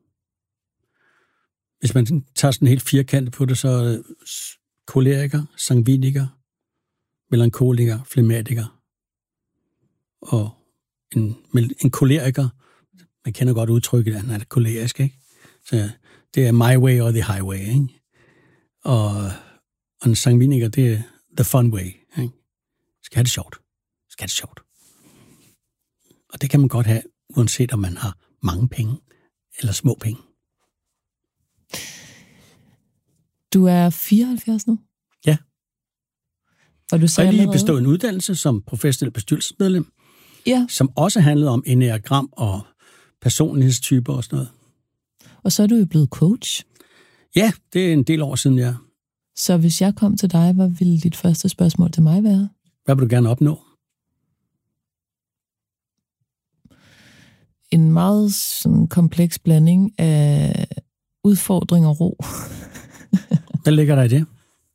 Hvis man tager sådan helt firkantet på det, så er det koleriker, sangviniker, melankoliker, flegmatiker. Og en, en koleriker, man kender godt udtrykket, at han er kolerisk, ikke? Så det er my way or the highway, ikke? Og, og en sangviniker, det er the fun way, ikke? Skal have det sjovt. Skal have det sjovt. Og det kan man godt have, uanset om man har mange penge eller små penge. Du er fireoghalvfjerds nu? Ja. Og du sagde jeg har lige allerede... bestået en uddannelse som professionel bestyrelsesmedlem, ja. Som også handlede om enneagram og personlighedstyper og sådan noget. Og så er du jo blevet coach. Ja, det er en del år siden, ja. Så hvis jeg kom til dig, hvad ville dit første spørgsmål til mig være? Hvad vil du gerne opnå? En meget sådan, kompleks blanding af udfordring og ro. Hvad ligger der i det?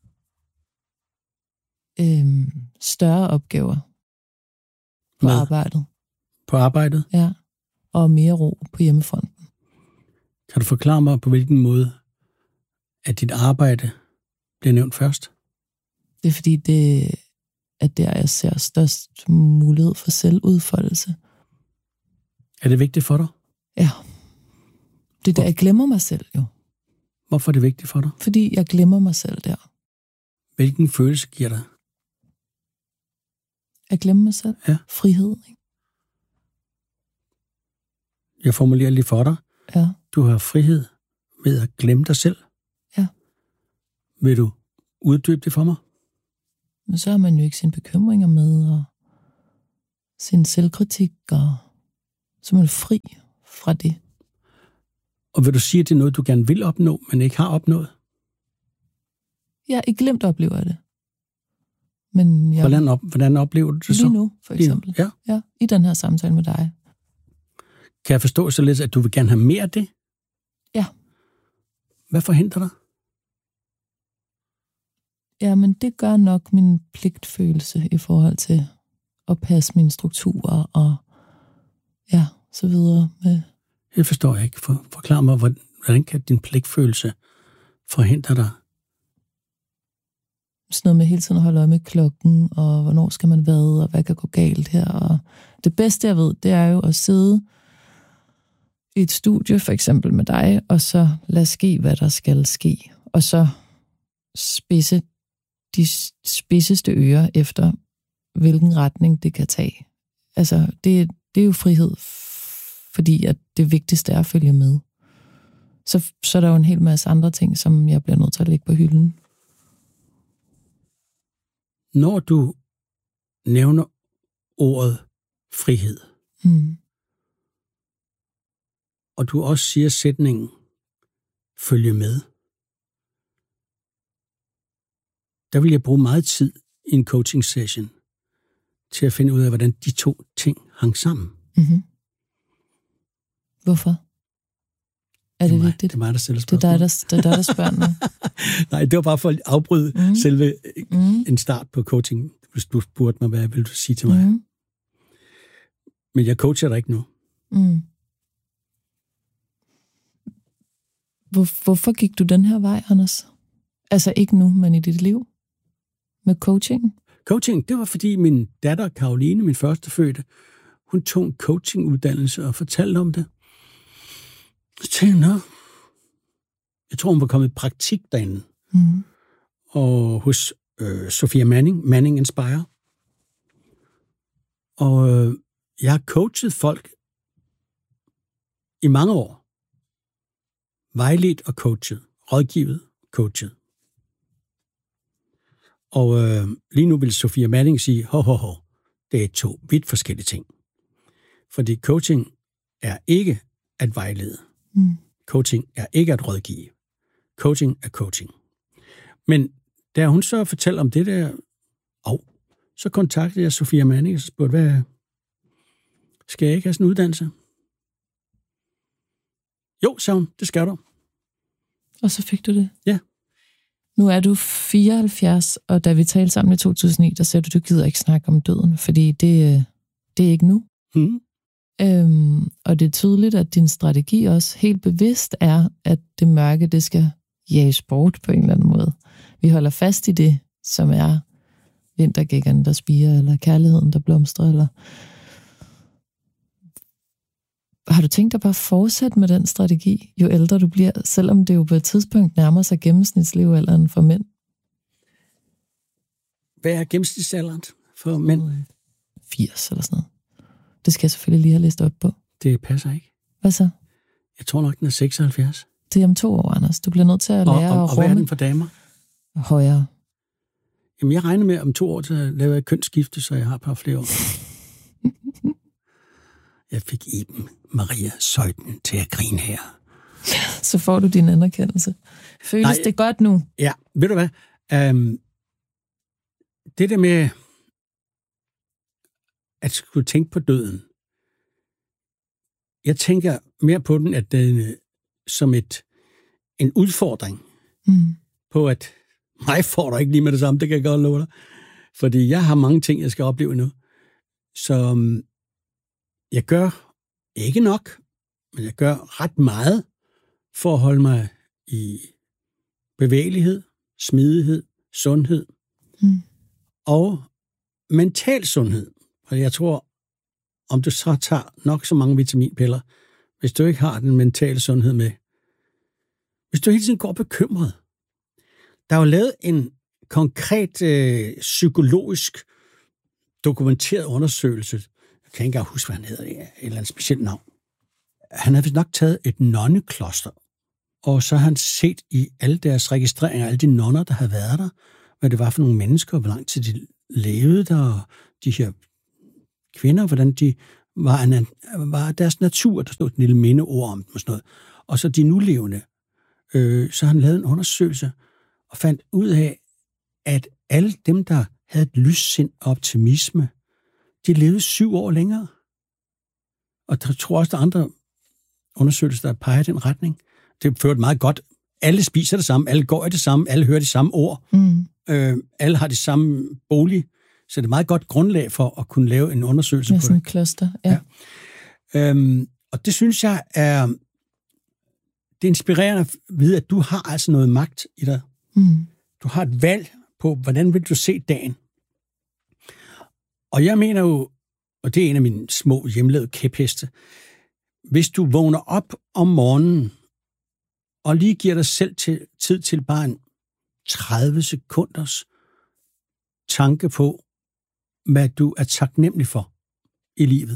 Øhm, større opgaver på Med? arbejdet. På arbejdet? Ja, og mere ro på hjemmefronten. Kan du forklare mig, på hvilken måde, at dit arbejde bliver nævnt først? Det er fordi, det er der, jeg ser størst mulighed for selvudfoldelse. Er det vigtigt for dig? Ja. Det er der, jeg glemmer mig selv jo. Hvorfor er det vigtigt for dig? Fordi jeg glemmer mig selv der. Hvilken følelse giver dig? Jeg glemmer mig selv. Ja. Frihed. Ikke? Jeg formulerer lige for dig. Ja. Du har frihed ved at glemme dig selv. Ja. Vil du uddybe det for mig? Men så har man jo ikke sine bekymringer med, og sin selvkritik, og så er man fri fra det. Og vil du sige, at det er noget, du gerne vil opnå, men ikke har opnået? Jeg er glemt oplever jeg det. Men jeg, hvordan, op, hvordan oplever du det så? Lige nu, for eksempel. Ja. Ja, i den her samtale med dig. Kan jeg forstå så lidt, at du vil gerne have mere af det? Ja. Hvad forhindrer dig? Jamen, det gør nok min pligtfølelse i forhold til at passe mine strukturer og ja, så videre. Med. Jeg forstår ikke. For, forklar mig, hvordan kan din pligtfølelse forhindre dig? Sådan noget med hele tiden at holde øje med klokken, og hvornår skal man hvad, og hvad kan gå galt her. Og det bedste, jeg ved, det er jo at sidde i et studie, for eksempel med dig, og så lade ske, hvad der skal ske. Og så spidse de spidseste ører efter, hvilken retning det kan tage. Altså, det, det er jo frihed, fordi at det vigtigste er at følge med. Så, så er der jo en hel masse andre ting, som jeg bliver nødt til at lægge på hylden. Når du nævner ordet frihed, mm. og du også siger sætningen følge med, der vil jeg bruge meget tid i en coaching session til at finde ud af, hvordan de to ting hang sammen. Mm-hmm. Hvorfor? Er det, det er mig, vigtigt? Det er mig, der stiller spørgsmål. Det er dig, der, det er dig, der spørger mig. Nej, det var bare for at afbryde mm. selve mm. en start på coaching. Hvis du spurgte mig, hvad vil du sige til mig? Mm. Men jeg coacher dig ikke nu. Mm. Hvor, hvorfor gik du den her vej, Anders? Altså ikke nu, men i dit liv? Med coaching? Coaching, det var fordi min datter, Karoline, min førstefødte, hun tog en coachinguddannelse og fortalte om det. Så tænkte jeg, jeg tror, hun var kommet i praktik derinde. Mm. Og hos øh, Sofia Manning, Manning Inspire. Og øh, jeg har coachet folk i mange år. Vejledt og coachet. Rådgivet, coachet. Og øh, lige nu vil Sofia Manning sige, ho, ho, ho, det er to vidt forskellige ting. Fordi coaching er ikke at vejlede. Mm. Coaching er ikke at rådgive. Coaching er coaching. Men da hun så fortalte om det der, oh, så kontaktede jeg Sofia Manning og spurgte, hvad, skal jeg ikke have sådan en uddannelse? Jo, sagde hun, det skal du. Og så fik du det? Ja. Nu er du fireoghalvfjerds, og da vi talte sammen i to tusind og ni, der sagde du, du gider ikke snakke om døden, fordi det, det er ikke nu. Mm. Øhm, og det er tydeligt, at din strategi også helt bevidst er, at det mørke, det skal jages bort på en eller anden måde. Vi holder fast i det, som er vintergækkerne, der spirer, eller kærligheden, der blomstrer, eller... Har du tænkt dig bare at fortsætte med den strategi, jo ældre du bliver, selvom det jo på et tidspunkt nærmer sig gennemsnitslevealderen for mænd? Hvad er gennemsnitsalderen for mænd? firs eller sådan noget. Det skal jeg selvfølgelig lige have læst op på. Det passer ikke. Hvad så? Jeg tror nok, den er seksoghalvfjerds. Det er om to år, Anders. Du bliver nødt til at og, lære og, at rumme. Og hvad er den for damer? Højere. Jamen, jeg regner med, om to år, så laver jeg kønsskifte, så jeg har et par flere år. Jeg fik Iben Maria Søjden til at grine her. Så får du din anerkendelse. Føles Nej, det godt nu? Ja, ved du hvad? Um, det der med at skulle tænke på døden. Jeg tænker mere på den, at den som et en udfordring. Mm. På at mig får du ikke lige med det samme, det kan jeg godt love dig. Fordi jeg har mange ting, jeg skal opleve nu. Så um, jeg gør ikke nok, men jeg gør ret meget for at holde mig i bevægelighed, smidighed, sundhed mm. og mental sundhed. Og jeg tror, om du så tager nok så mange vitaminpiller, hvis du ikke har den mentale sundhed med, hvis du hele tiden går bekymret. Der er jo lavet en konkret øh, psykologisk dokumenteret undersøgelse. Jeg kan ikke engang huske, hvad han hedder. Et eller andet specielt navn. Han havde vist nok taget et nonnekloster Og så har han set i alle deres registreringer, alle de nonner, der havde været der, hvad det var for nogle mennesker, hvor lang tid de levede der, og de her kvinder, hvordan de var, en, var deres natur, der stod et lille mindeord om dem og sådan noget. Og så de nulevende. Øh, så han lavede en undersøgelse og fandt ud af, at alle dem, der havde et lyssind og optimisme, de levede syv år længere. Og jeg tror også, der er andre undersøgelser, der peger i den retning. Det fører meget godt. Alle spiser det samme, alle går i det samme, alle hører de samme ord, mm. øh, alle har det samme bolig, så det er et meget godt grundlag for at kunne lave en undersøgelse med på sådan det. En cluster, ja. ja. Øhm, og det synes jeg er, det er inspirerende at vide, at du har altså noget magt i dig. Mm. Du har et valg på, hvordan vil du se dagen. Og jeg mener jo, og det er en af mine små hjemlavede kæpheste, hvis du vågner op om morgenen, og lige giver dig selv til, tid til bare en tredive sekunders tanke på, hvad du er taknemmelig for i livet.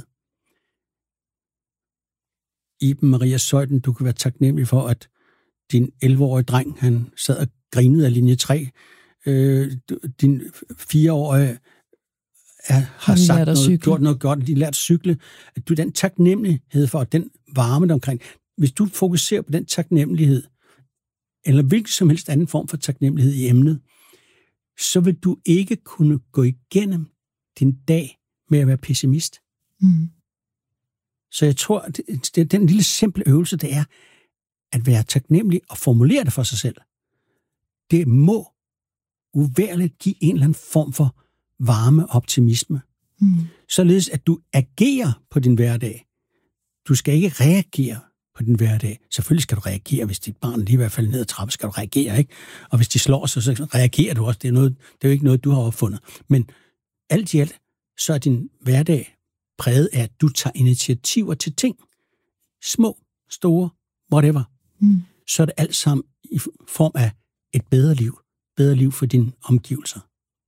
Iben Maria Zeuthen, du kan være taknemmelig for, at din elleve-årige dreng, han sad og grinede af linje tre. Øh, din fireårige er, har sagt noget, gjort noget godt, de lært at cykle. At du den taknemmelighed for, at den varme der omkring. Hvis du fokuserer på den taknemmelighed, eller hvilken som helst anden form for taknemmelighed i emnet, så vil du ikke kunne gå igennem din dag med at være pessimist. Mm. Så jeg tror, at det, det, den lille simple øvelse, det er at være taknemmelig og formulere det for sig selv. Det må uværligt give en eller anden form for varme optimisme. Mm. Således at du agerer på din hverdag. Du skal ikke reagere på din hverdag. Selvfølgelig skal du reagere, hvis dit barn lige i hvert fald ned ad trappen, skal du reagere, ikke? Og hvis de slår sig, så reagerer du også. Det er, noget, det er jo ikke noget, du har opfundet. Men alt i alt, så er din hverdag præget af, at du tager initiativer til ting. Små, store, whatever. Mm. Så er det alt sammen i form af et bedre liv. Bedre liv for dine omgivelser.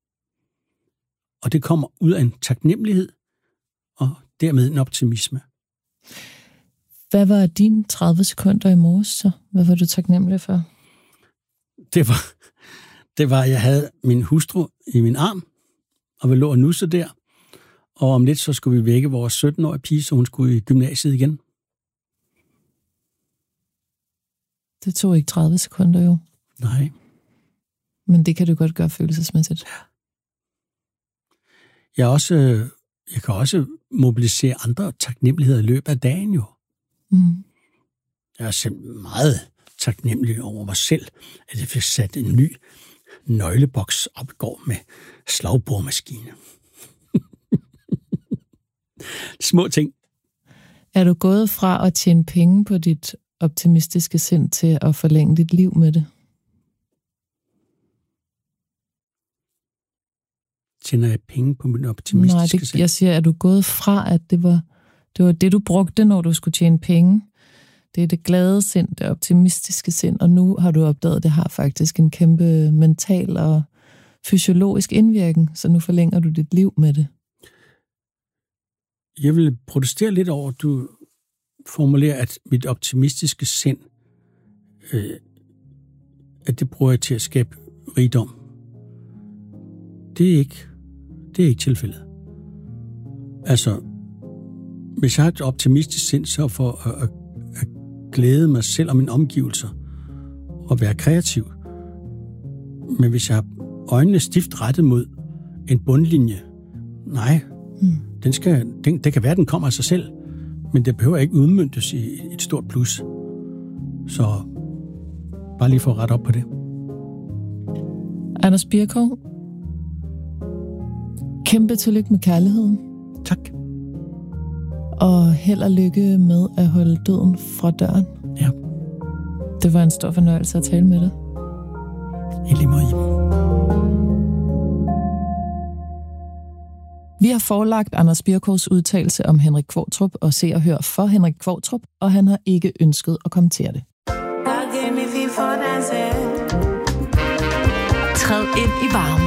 Og det kommer ud af en taknemmelighed, og dermed en optimisme. Hvad var dine tredive sekunder i morges så? Hvad var du taknemmelig for? Det var, det var, at jeg havde min hustru i min arm, og vi lå og nusse der. Og om lidt, så skulle vi vække vores sytten-årige pige, så hun skulle i gymnasiet igen. Det tog ikke tredive sekunder jo. Nej. Men det kan du godt gøre følelsesmæssigt. Jeg, også, jeg kan også mobilisere andre taknemmeligheder i løbet af dagen jo. Mm. Jeg er selv meget taknemmelig over mig selv, at jeg fik sat en ny nøgleboks op i går med slagbordmaskine. Små ting. Er du gået fra at tjene penge på dit optimistiske sind til at forlænge dit liv med det? Tjener jeg penge på mit optimistiske Nej, det, sind? jeg siger, er du gået fra, at det var, det var det, du brugte, når du skulle tjene penge? Det er det glade sind, det optimistiske sind, og nu har du opdaget, at det har faktisk en kæmpe mental og fysiologisk indvirkning, så nu forlænger du dit liv med det. Jeg vil protestere lidt over, at du formulerer, at mit optimistiske sind, øh, at det bruger jeg til at skabe rigdom. Det er ikke, det er ikke tilfældet. Altså, hvis jeg har et optimistisk sind, så for at, at, at glæde mig selv og mine omgivelser og være kreativ. Men hvis jeg har øjnene stift rettet mod en bundlinje, nej, mm. den skal, den, det kan være, den kommer af sig selv, men det behøver ikke udmøntes i et stort plus. Så bare lige for at rette op på det. Anders Bircow, kæmpe tillykke med kærligheden. Tak. Og held og lykke med at holde døden fra døren. Ja. Det var en stor fornøjelse at tale med dig. I lige måde. Vi har forelagt Anders Bircows udtalelse om Henrik Qvortrup og Se og Hør for Henrik Qvortrup, og han har ikke ønsket at kommentere det. Træd ind i varmen.